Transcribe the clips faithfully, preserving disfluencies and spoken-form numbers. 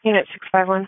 Unit six five one.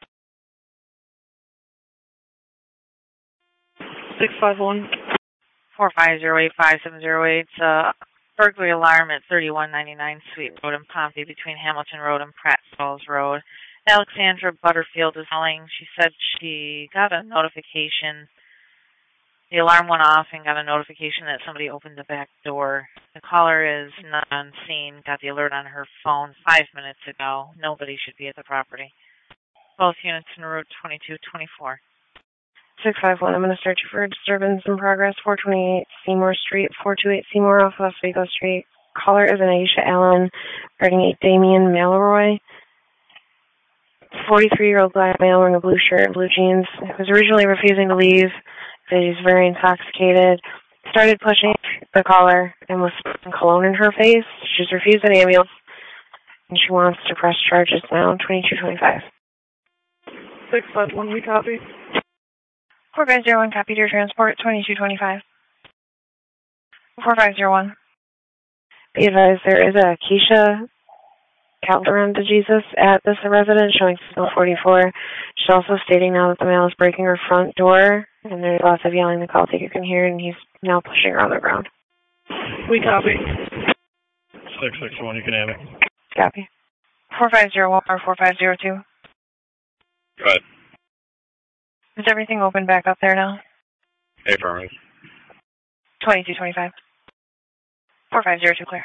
six five one. four five zero eight five seven zero eight. Uh, burglary alarm at thirty-one ninety-nine Sweet Road in Pompey between Hamilton Road and Pratt Falls Road. Alexandra Butterfield is calling. She said she got a notification. The alarm went off and got a notification that somebody opened the back door. The caller is not on scene. Got the alert on her phone five minutes ago. Nobody should be at the property. Both units en route twenty-two twenty-four. six five one, I'm going to search for disturbance in progress, four twenty-eight Seymour Street, four two eight Seymour off West Waco Street. Caller is an Aisha Allen, regarding a Damian Malroy. forty-three-year-old black male wearing a blue shirt and blue jeans. He was originally refusing to leave. He's very intoxicated. Started pushing the caller and was spraying cologne in her face. She's refused an ambulance, and she wants to press charges now, twenty-two twenty-five. six five one, we copy. four five zero one, copy to your transport, twenty-two twenty-five. four five zero one. Be advised, there is a Keisha Calderon to Jesus at this residence showing signal forty-four. She's also stating now that the male is breaking her front door, and there's lots of yelling the call taker can hear, and he's now pushing her on the ground. We copy. six six one, you can have it. Copy. four five zero one or four five zero two. Go ahead. Is everything open back up there now? Affirmative. twenty-two twenty-five. four five zero two clear.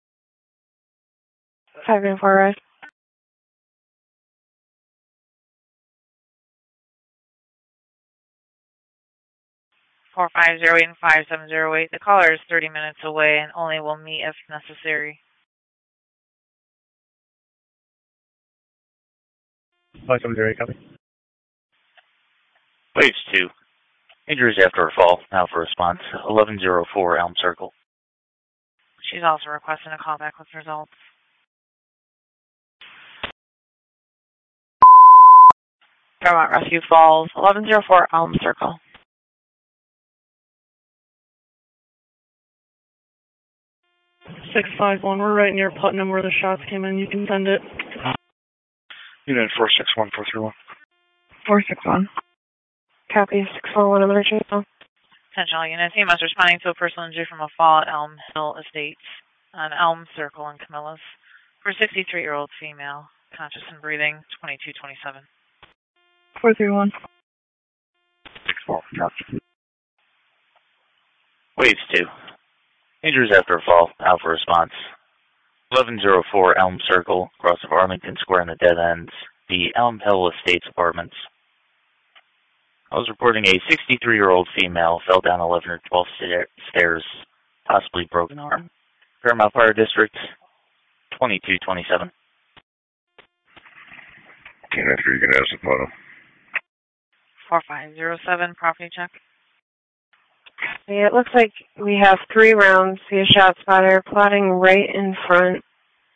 five nine four arrive. four five zero eight and five seven zero eight. The caller is thirty minutes away and only will meet if necessary. five seven zero eight, copy. Waves two. Injuries after a fall. Now for response. eleven oh four Elm Circle. She's also requesting a call back with results. Fairmont Rescue Falls, eleven oh four Elm Circle. six five one, we're right near Putnam where the shots came in. You can send it. Unit four six one four three one. four six one. Copy, six four one, emergency. Attention all units. E M S responding to a personal injury from a fall at Elm Hill Estates on Elm Circle in Camillus for a sixty-three-year-old female, conscious and breathing, twenty-two twenty-seven. four three one. six four, copy. Waves two. Injuries after a fall. Now for response. eleven oh four Elm Circle, across of Arlington Square in the dead ends. The Elm Hill Estates Apartments. I was reporting a sixty-three-year-old female fell down eleven or twelve stairs, possibly broken arm. Paramount Fire District, twenty-two twenty-seven. Unit three, you can ask the photo. four five zero seven, property check. Yeah, it looks like we have three rounds. See a shot spotter plotting right in front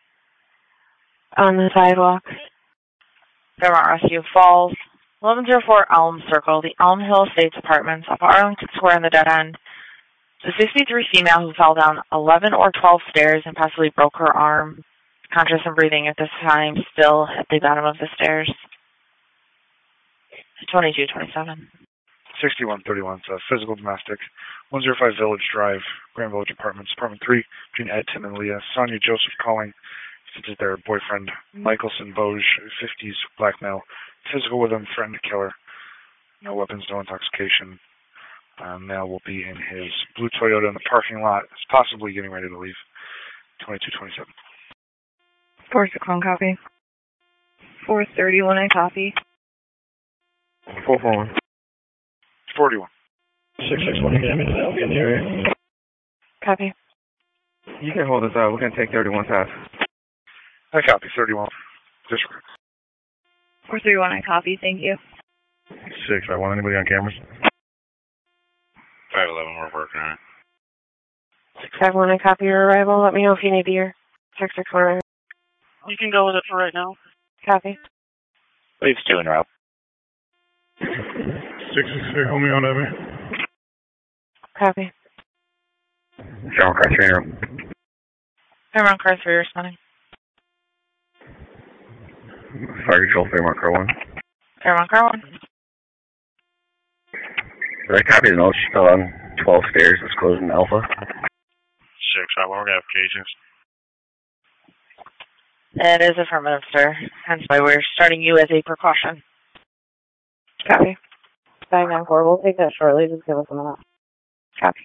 on the sidewalk. Fairmont Rescue Falls, eleven oh four Elm Circle, the Elm Hill Estates Apartments off Arlington Square in the dead end. The sixty-three female who fell down eleven or twelve stairs and possibly broke her arm, conscious and breathing at this time, still at the bottom of the stairs. twenty-two twenty-seven. sixty-one thirty-one, so physical domestic. one oh five Village Drive, Grand Village Apartments, Apartment three, between Ed, Tim, and Leah. Sonia Joseph calling. This is their boyfriend, Michelson Vosge, fifties, black male. Physical with him, threatened to kill her. No weapons, no intoxication. Um, male will be in his blue Toyota in the parking lot. Is possibly getting ready to leave. twenty-two twenty-seven. four six one, copy. four thirty-one, I copy. four four one. forty-one. six six one, again, I'll be in the area. Copy. You can hold us out. We're going to take thirty-one south. I copy, thirty-one. District. four three one, I copy, thank you. six five one, anybody on cameras? five eleven, we're working on it. six five one, I copy your arrival. Let me know if you need the year. six six one. You can go with it for right now. Copy. Waves two in route. six six three, hold me on over. Copy. General car three. Paramount Car three responding. Fire control, Fairmont Car one. Fairmont Car one. Did I copy the notes? She fell on twelve stairs. It's closing Alpha. six five one, we're going to have casings. It is affirmative, sir. Hence why we're starting you as a precaution. Copy. five nine four, we'll take that shortly. Just give us a minute. Copy.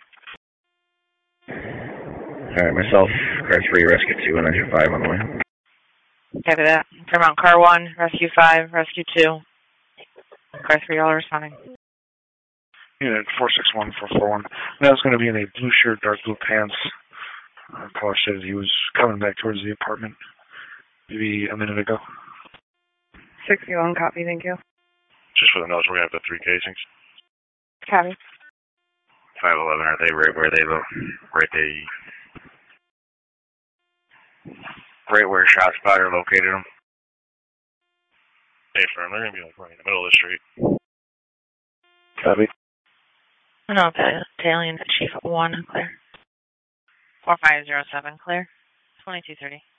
Alright, myself, Car three, Rescue two, and Engine five on the way. Copy that. Fairmont Car one, Rescue five, Rescue two. Car three, all responding. Unit four six one four four one. That was going to be in a blue shirt, dark blue pants. Uh, caller said he was coming back towards the apartment maybe a minute ago. sixty-one, copy, thank you. Just for the notes, we're going to have the three casings. Copy. five eleven, are they right where they look? Right they... Right where Shot Spotter located them? Hey, firm, they're going to be like right in the middle of the street. Copy. No, Battalion Chief one, clear. four five zero seven, clear. twenty-two thirty.